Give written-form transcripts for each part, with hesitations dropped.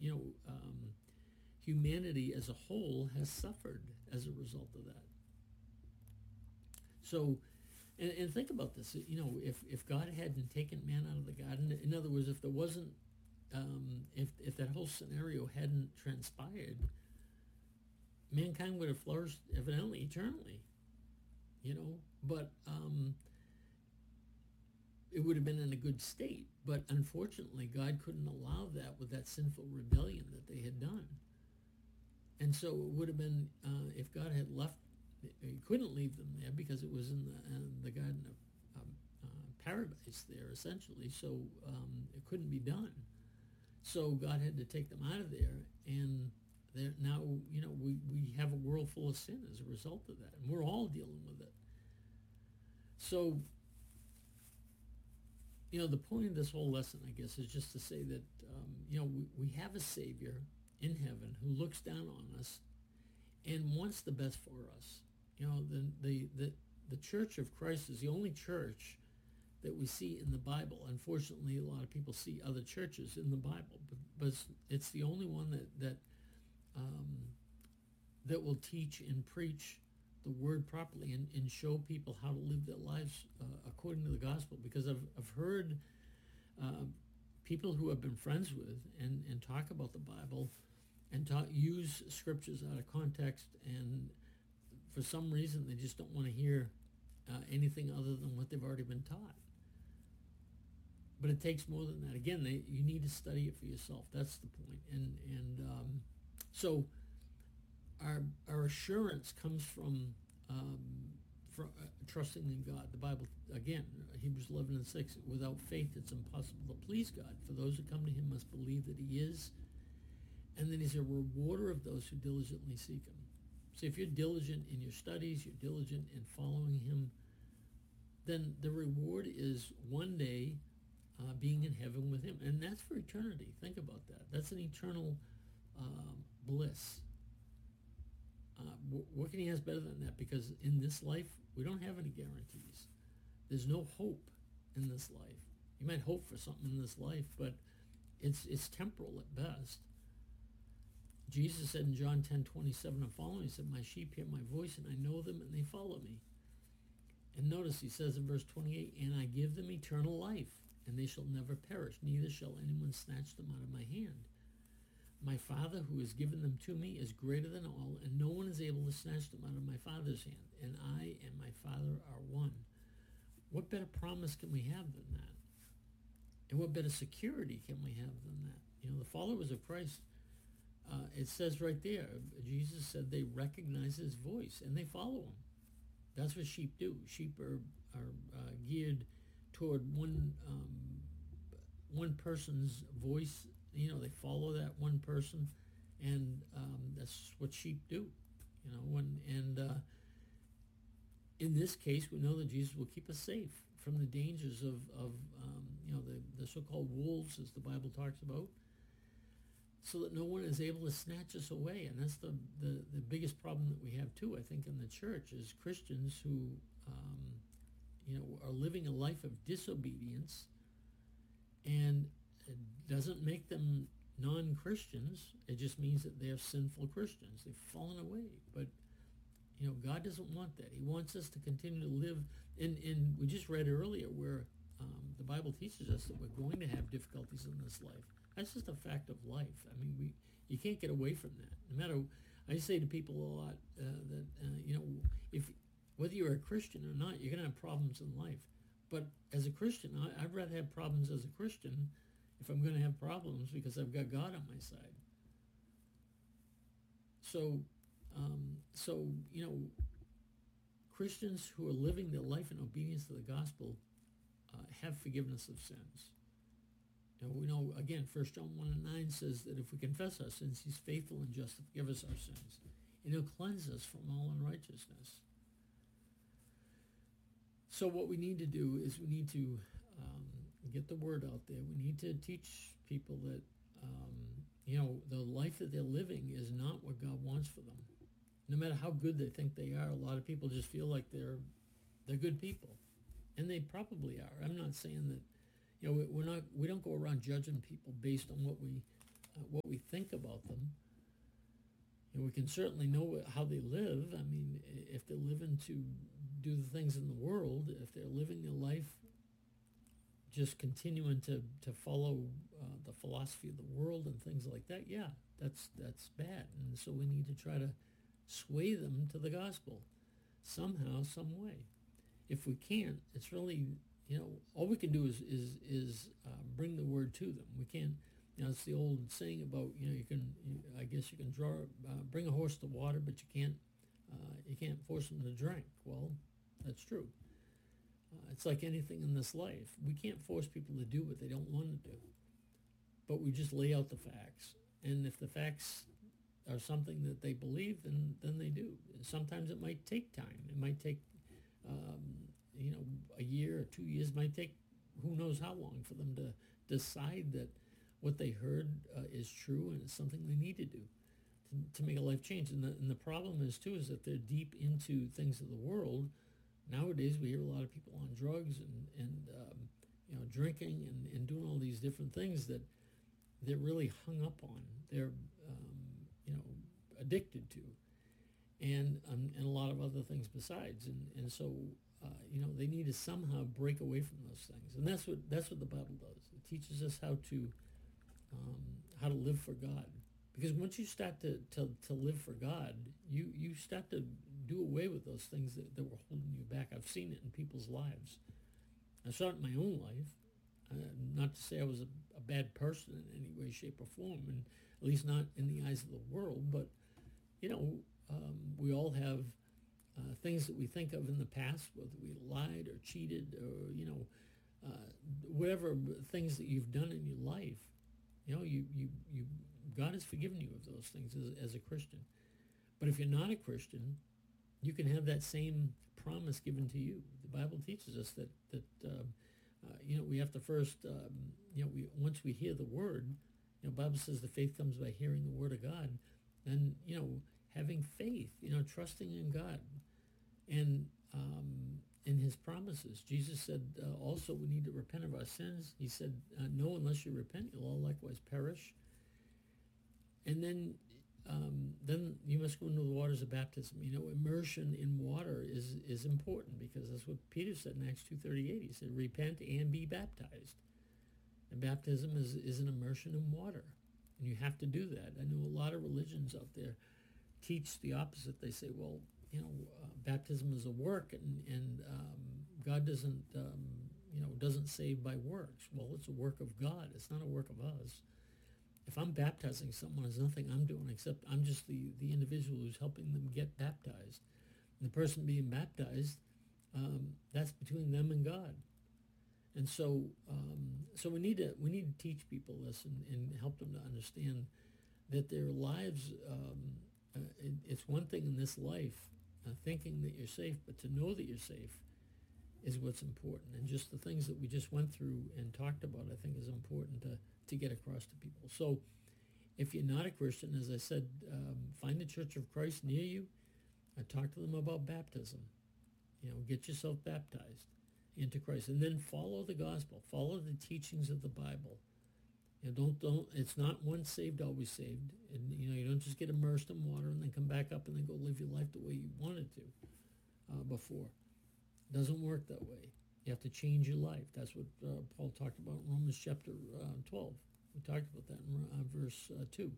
humanity as a whole has suffered as a result of that. So, and think about this, if God hadn't taken man out of the garden, in other words, if there wasn't, if that whole scenario hadn't transpired, mankind would have flourished evidently eternally, but it would have been in a good state. But unfortunately, God couldn't allow that with that sinful rebellion that they had done. And so it would have been, if God had left, he couldn't leave them there because it was in the Garden of Paradise there, essentially. So it couldn't be done. So God had to take them out of there, and now, we have a world full of sin as a result of that, and we're all dealing with it. So, the point of this whole lesson, I guess, is just to say that, we have a Savior in heaven who looks down on us and wants the best for us. The Church of Christ is the only church that we see in the Bible. Unfortunately, a lot of people see other churches in the Bible, but it's the only one that will teach and preach the word properly and show people how to live their lives according to the gospel. Because I've heard people who have been friends with and talk about the Bible and use scriptures out of context, and for some reason they just don't want to hear anything other than what they've already been taught. But it takes more than that. Again, you need to study it for yourself. That's the point. And so our assurance comes from trusting in God. The Bible, again, Hebrews 11:6, without faith it's impossible to please God. For those who come to him must believe that he is, and then he's a rewarder of those who diligently seek him. So if you're diligent in your studies, you're diligent in following him, then the reward is one day being in heaven with him. And that's for eternity. Think about that. That's an eternal bliss. What can he ask better than that? Because in this life, we don't have any guarantees. There's no hope in this life. You might hope for something in this life, but it's temporal at best. Jesus said in John 10:27 and following, he said, my sheep hear my voice, and I know them, and they follow me. And notice he says in verse 28, and I give them eternal life, and they shall never perish, neither shall anyone snatch them out of my hand. My Father who has given them to me is greater than all, and no one is able to snatch them out of my Father's hand. And I and my Father are one. What better promise can we have than that? And what better security can we have than that? The followers of Christ, it says right there, Jesus said they recognize his voice and they follow him. That's what sheep do. Sheep are geared toward one person's voice. They follow that one person, and that's what sheep do. In this case, we know that Jesus will keep us safe from the dangers of the so-called wolves, as the Bible talks about, so that no one is able to snatch us away. And that's the biggest problem that we have too, I think, in the church, is Christians who are living a life of disobedience, and it doesn't make them non-Christians. It just means that they're sinful Christians. They've fallen away. But God doesn't want that. He wants us to continue to live. And we just read earlier where the Bible teaches us that we're going to have difficulties in this life. That's just a fact of life. I mean, you can't get away from that. No matter, I say to people a lot that if whether you're a Christian or not, you're going to have problems in life. But as a Christian, I'd rather have problems as a Christian if I'm going to have problems, because I've got God on my side. So Christians who are living their life in obedience to the gospel have forgiveness of sins. We know, again, 1 John 1:9 says that if we confess our sins, he's faithful and just to forgive us our sins, and he'll cleanse us from all unrighteousness. So what we need to do is we need to get the word out there. We need to teach people that, the life that they're living is not what God wants for them. No matter how good they think they are, a lot of people just feel like they're good people, and they probably are. I'm not saying that, we don't go around judging people based on what we think think about them. And we can certainly know how they live. I mean, if they're living to do the things in the world, if they're living their life just continuing to follow the philosophy of the world and things like that, yeah, that's bad. And so we need to try to sway them to the gospel somehow, some way. If we can't, it's really, all we can do is bring the word to them. We can't, it's the old saying about, I guess you can bring a horse to water, but you can't force them to drink. Well, that's true. It's like anything in this life. We can't force people to do what they don't want to do, but we just lay out the facts. And if the facts are something that they believe, then they do. Sometimes it might take time. It might take, a year or 2 years. It might take who knows how long for them to decide that what they heard is true and it's something they need to do to make a life change. And the problem is, too, is that they're deep into things of the world. Nowadays, we hear a lot of people on drugs and drinking and doing all these different things that they're really hung up on. They're, addicted to, and a lot of other things besides. And so, they need to somehow break away from those things. And that's what the Bible does. It teaches us how to live for God. Because once you start to live for God, you start to do away with those things that were holding you back. I've seen it in people's lives. I saw it in my own life. Not to say I was a bad person in any way, shape, or form, and at least not in the eyes of the world. But, we all have things that we think of in the past, whether we lied or cheated or, whatever things that you've done in your life. God has forgiven you of those things as a Christian. But if you're not a Christian, you can have that same promise given to you. The Bible teaches us that we have to first, once we hear the word, the Bible says the faith comes by hearing the word of God, and, having faith, trusting in God and in his promises. Jesus said also we need to repent of our sins. He said, no, unless you repent, you'll all likewise perish. And then you must go into the waters of baptism. Immersion in water is important, because that's what Peter said in Acts 2:38. He said, repent and be baptized. And baptism is an immersion in water. And you have to do that. I know a lot of religions out there teach the opposite. They say, well, baptism is a work, and God doesn't save by works. Well, it's a work of God. It's not a work of us. If I'm baptizing someone, there's nothing I'm doing except I'm just the individual who's helping them get baptized. And the person being baptized, that's between them and God. And so we need to teach people this and help them to understand that their lives, it's one thing in this life, thinking that you're safe, but to know that you're safe is what's important. And just the things that we just went through and talked about, I think, is important to get across to people. So if you're not a Christian, as I said, find a Church of Christ near you. Talk to them about baptism. Get yourself baptized into Christ, and then follow the gospel. Follow the teachings of the Bible. Don't. It's not once saved, always saved. And you don't just get immersed in water and then come back up and then go live your life the way you wanted to before. It doesn't work that way. You have to change your life. That's what Paul talked about in Romans chapter 12. We talked about that in verse 2.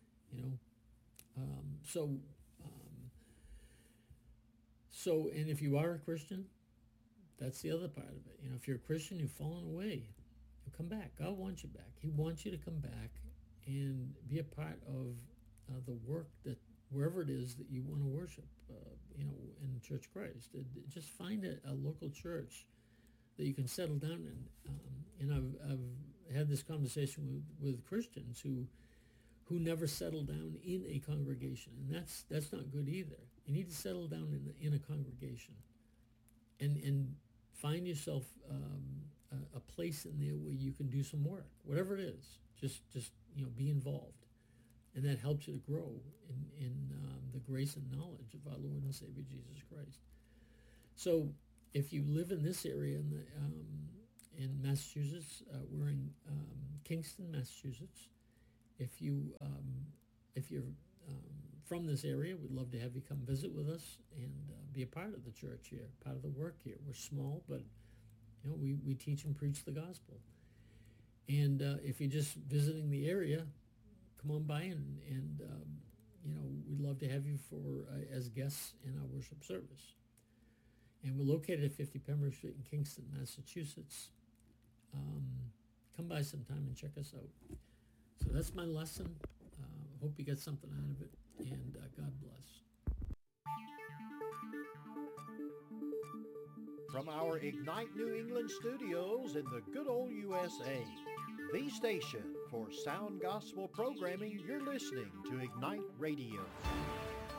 So, and if you are a Christian, that's the other part of it. If you're a Christian, you've fallen away, you come back. God wants you back. He wants you to come back and be a part of the work that wherever it is that you want to worship, in Church of Christ. Just find a local church that you can settle down in. I've had this conversation with Christians who never settle down in a congregation, and that's not good either. You need to settle down in a congregation, and find yourself a place in there where you can do some work, whatever it is. Just be involved, and that helps you to grow in the grace and knowledge of our Lord and Savior Jesus Christ. So, if you live in this area in Massachusetts, we're in Kingston, Massachusetts. If you're from this area, we'd love to have you come visit with us and be a part of the church here, part of the work here. We're small, but we teach and preach the gospel. And if you're just visiting the area, come on by and we'd love to have you for as guests in our worship service. And we're located at 50 Pembroke Street in Kingston, Massachusetts. Come by sometime and check us out. So that's my lesson. Hope you got something out of it, and God bless. From our Ignite New England studios in the good old USA, the station for sound gospel programming, you're listening to Ignite Radio.